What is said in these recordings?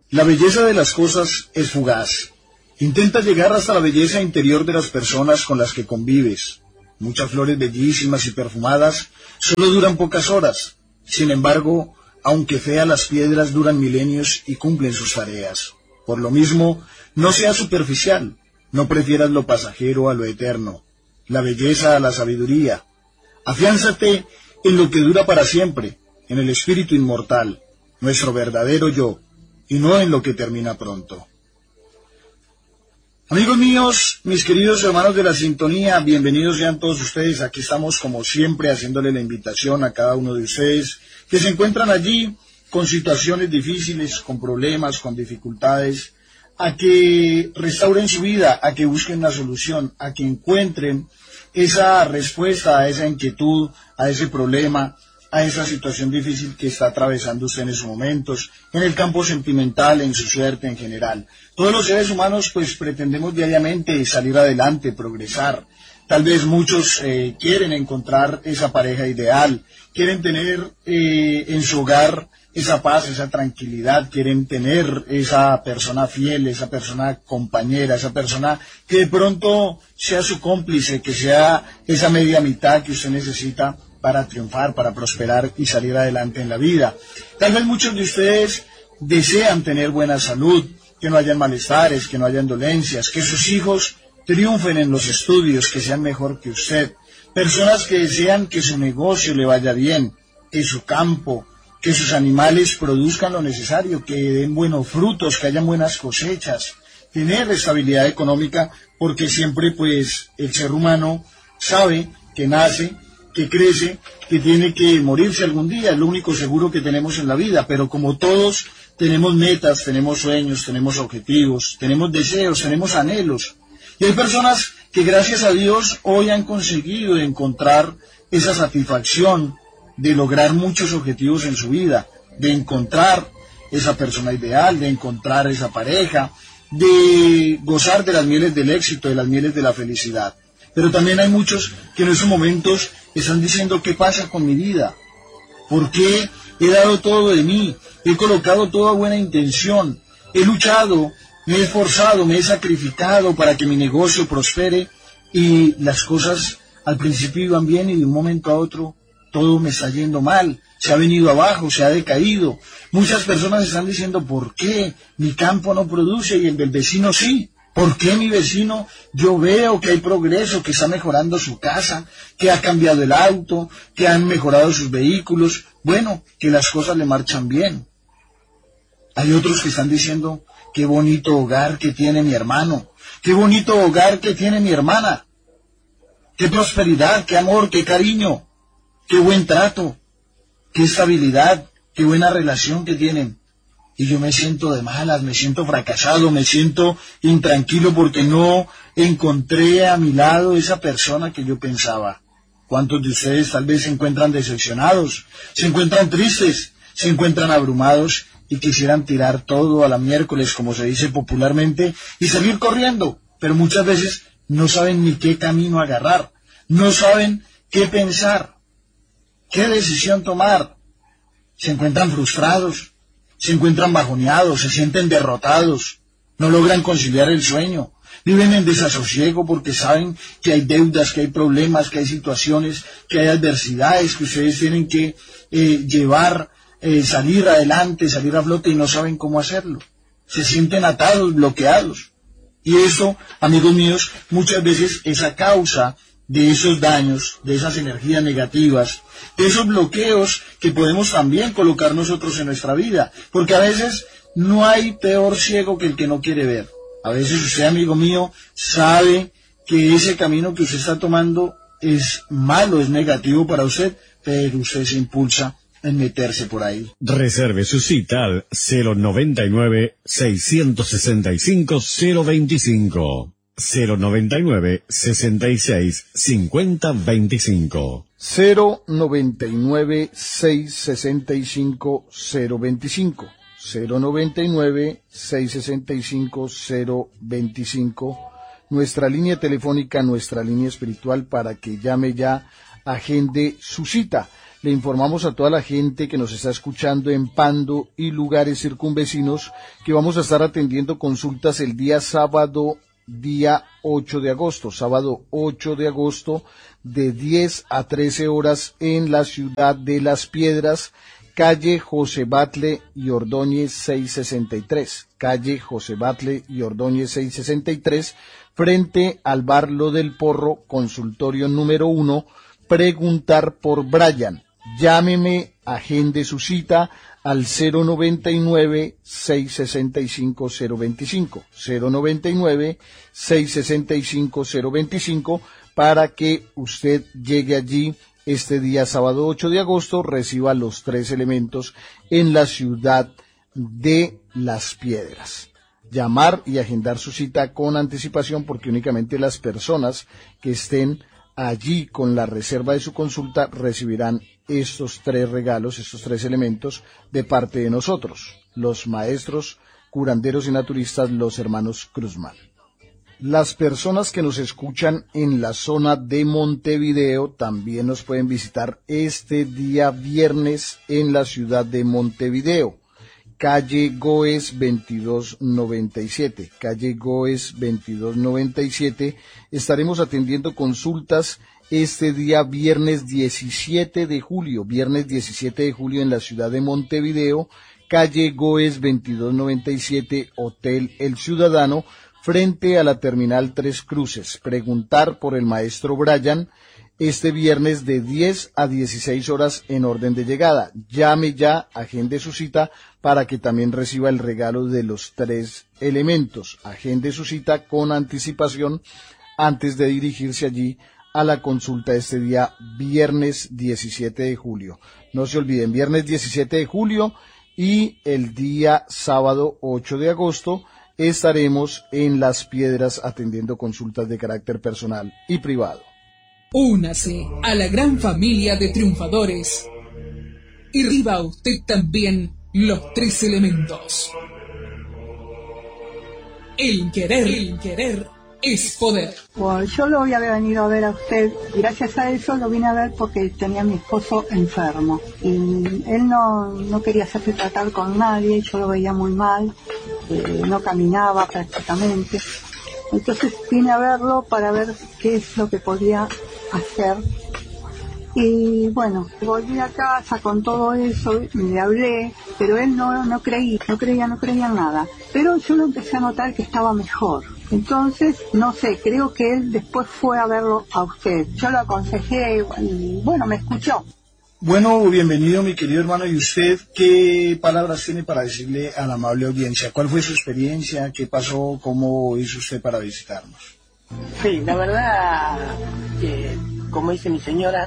La belleza de las cosas es fugaz. Intenta llegar hasta la belleza interior de las personas con las que convives. Muchas flores bellísimas y perfumadas solo duran pocas horas. Sin embargo, aunque feas las piedras duran milenios y cumplen sus tareas. Por lo mismo, no seas superficial, no prefieras lo pasajero a lo eterno, la belleza a la sabiduría. Afiánzate en lo que dura para siempre, en el espíritu inmortal, nuestro verdadero yo, y no en lo que termina pronto. Amigos míos, mis queridos hermanos de la sintonía, bienvenidos sean todos ustedes. Aquí estamos como siempre haciéndole la invitación a cada uno de ustedes que se encuentran allí con situaciones difíciles, con problemas, con dificultades, a que restauren su vida, a que busquen una solución, a que encuentren esa respuesta a esa inquietud, a ese problema, a esa situación difícil que está atravesando usted en esos momentos, en el campo sentimental, en su suerte en general. Todos los seres humanos pues pretendemos diariamente salir adelante, progresar. Tal vez muchos quieren encontrar esa pareja ideal, quieren tener en su hogar esa paz, esa tranquilidad, quieren tener esa persona fiel, esa persona compañera, esa persona que de pronto sea su cómplice, que sea esa media mitad que usted necesita para triunfar, para prosperar y salir adelante en la vida. Tal vez muchos de ustedes desean tener buena salud, que no hayan malestares, que no hayan dolencias, que sus hijos triunfen en los estudios, que sean mejor que usted. Personas que desean que su negocio le vaya bien, que su campo, que sus animales produzcan lo necesario, que den buenos frutos, que hayan buenas cosechas, tener estabilidad económica, porque siempre pues el ser humano sabe que nace, que crece, que tiene que morirse algún día, es lo único seguro que tenemos en la vida, pero como todos tenemos metas, tenemos sueños, tenemos objetivos, tenemos deseos, tenemos anhelos, y hay personas que gracias a Dios hoy han conseguido encontrar esa satisfacción de lograr muchos objetivos en su vida, de encontrar esa persona ideal, de encontrar esa pareja, de gozar de las mieles del éxito, de las mieles de la felicidad. Pero también hay muchos que en esos momentos están diciendo, ¿qué pasa con mi vida? ¿Por qué he dado todo de mí? He colocado toda buena intención, he luchado, me he esforzado, me he sacrificado para que mi negocio prospere y las cosas al principio iban bien y de un momento a otro todo me está yendo mal, se ha venido abajo, se ha decaído. Muchas personas están diciendo, ¿por qué mi campo no produce y el del vecino sí? ¿Por qué mi vecino yo veo que hay progreso, que está mejorando su casa, que ha cambiado el auto, que han mejorado sus vehículos? Bueno, que las cosas le marchan bien. Hay otros que están diciendo, qué bonito hogar que tiene mi hermano, qué bonito hogar que tiene mi hermana, qué prosperidad, qué amor, qué cariño, qué buen trato, qué estabilidad, qué buena relación que tienen. Y yo me siento de malas, me siento fracasado, me siento intranquilo porque no encontré a mi lado esa persona que yo pensaba. ¿Cuántos de ustedes tal vez se encuentran decepcionados, se encuentran tristes, se encuentran abrumados y quisieran tirar todo a la miércoles, como se dice popularmente, y salir corriendo? Pero muchas veces no saben ni qué camino agarrar, no saben qué pensar, qué decisión tomar. Se encuentran frustrados, se encuentran bajoneados, se sienten derrotados, no logran conciliar el sueño, viven en desasosiego porque saben que hay deudas, que hay problemas, que hay situaciones, que hay adversidades que ustedes tienen que llevar, salir adelante, salir a flote y no saben cómo hacerlo. Se sienten atados, bloqueados. Y eso, amigos míos, muchas veces es a causa de esos daños, de esas energías negativas, de esos bloqueos que podemos también colocar nosotros en nuestra vida, porque a veces no hay peor ciego que el que no quiere ver. A veces usted, amigo mío, sabe que ese camino que usted está tomando es malo, es negativo para usted, pero usted se impulsa en meterse por ahí. Reserve su cita al 099-665-025. 099-66-50-25. 099-665-025. 099-665-025. Nuestra línea telefónica, nuestra línea espiritual para que llame ya, agende su cita. Le informamos a toda la gente que nos está escuchando en Pando y lugares circunvecinos que vamos a estar atendiendo consultas el día sábado, día 8 de agosto, sábado 8 de agosto, de 10 a 13 horas en la ciudad de Las Piedras, calle José Batlle y Ordóñez 663, calle José Batlle y Ordóñez 663, frente al bar Lo del Porro, consultorio número 1, preguntar por Brian. Llámeme, agende su cita al 099-665-025, 099-665-025, para que usted llegue allí este día sábado 8 de agosto, reciba los 3 elementos en la ciudad de Las Piedras. Llamar y agendar su cita con anticipación, porque únicamente las personas que estén allí con la reserva de su consulta recibirán estos 3 regalos, estos 3 elementos de parte de nosotros, los maestros, curanderos y naturistas, los hermanos Cruzman. Las personas que nos escuchan en la zona de Montevideo también nos pueden visitar este día viernes en la ciudad de Montevideo, calle Goes 2297, calle Goes 2297. Estaremos atendiendo consultas este día viernes 17 de julio en la ciudad de Montevideo, calle Goes 2297, Hotel El Ciudadano, frente a la Terminal Tres Cruces. Preguntar por el maestro Brian este viernes de 10 a 16 horas en orden de llegada. Llame ya, agende su cita para que también reciba el regalo de los 3 elementos. Agende su cita con anticipación antes de dirigirse allí a la consulta este día viernes 17 de julio. No se olviden, viernes 17 de julio y el día sábado 8 de agosto estaremos en Las Piedras atendiendo consultas de carácter personal y privado. Únase a la gran familia de triunfadores y reciba usted también los 3 elementos. El querer es poder. Bueno, yo lo había venido a ver a usted, gracias a eso lo vine a ver porque tenía a mi esposo enfermo y él no quería hacerse tratar con nadie, yo lo veía muy mal, no caminaba prácticamente, entonces vine a verlo para ver qué es lo que podía hacer. Y bueno, volví a casa con todo eso, le hablé, pero él no creía en nada. Pero yo lo empecé a notar que estaba mejor. Entonces, no sé, creo que él después fue a verlo a usted. Yo lo aconsejé y bueno, me escuchó. Bueno, bienvenido mi querido hermano. ¿Y usted qué palabras tiene para decirle a la amable audiencia? ¿Cuál fue su experiencia? ¿Qué pasó? ¿Cómo hizo usted para visitarnos? Sí, la verdad, como dice mi señora,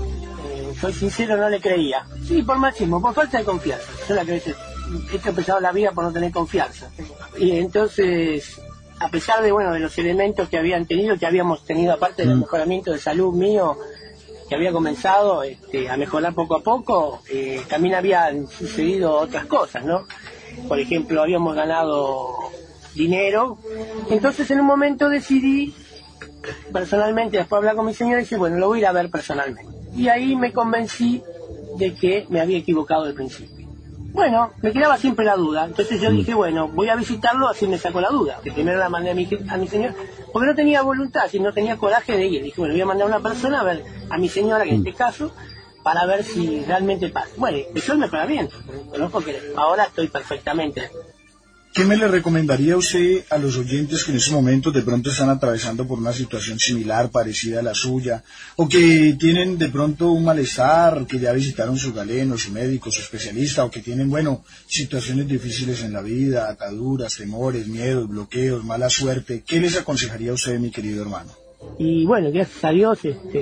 soy sincero, no le creía. Sí, por machismo, por falta de confianza. Yo la que he empezado la vida por no tener confianza. Y entonces, a pesar de los elementos que habíamos tenido aparte del mejoramiento de salud mío, que había comenzado a mejorar poco a poco, también habían sucedido otras cosas, ¿no? Por ejemplo, habíamos ganado dinero. Entonces, en un momento decidí personalmente, después de hablar con mi señora, y dije, bueno, lo voy a ir a ver personalmente. Y ahí me convencí de que me había equivocado al principio. Bueno, me quedaba siempre la duda, entonces yo dije, bueno, voy a visitarlo, así me sacó la duda. Que primero la mandé a mi señora, porque no tenía voluntad, no tenía coraje de ir. Dije, bueno, voy a mandar a una persona a ver a mi señora, que en este caso, para ver si realmente pasa. Bueno, empezó el mejoramiento, conozco que ahora estoy perfectamente. ¿Qué me le recomendaría usted a los oyentes que en estos momentos de pronto están atravesando por una situación similar, parecida a la suya, o que tienen de pronto un malestar, que ya visitaron su galeno, su médico, su especialista, o que tienen, situaciones difíciles en la vida, ataduras, temores, miedos, bloqueos, mala suerte? ¿Qué les aconsejaría a usted, mi querido hermano? Y bueno, gracias a Dios,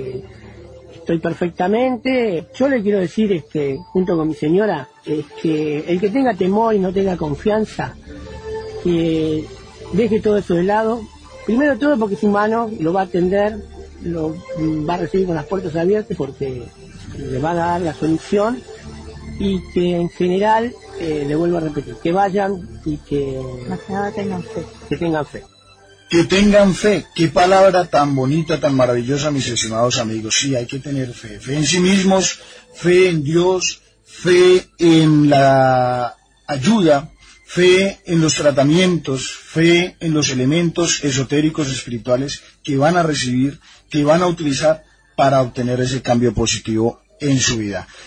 estoy perfectamente. Yo le quiero decir, junto con mi señora, que el que tenga temor y no tenga confianza, que deje todo eso de lado. Primero todo porque es humano, lo va a atender, lo va a recibir con las puertas abiertas porque le van a dar la solución, y que en general, le vuelvo a repetir, que vayan y que más que nada tengan fe. Que tengan fe. Que tengan fe. Qué palabra tan bonita, tan maravillosa, mis estimados amigos. Sí, hay que tener fe. Fe en sí mismos, fe en Dios, fe en la ayuda, fe en los tratamientos, fe en los elementos esotéricos espirituales que van a recibir, que van a utilizar para obtener ese cambio positivo en su vida.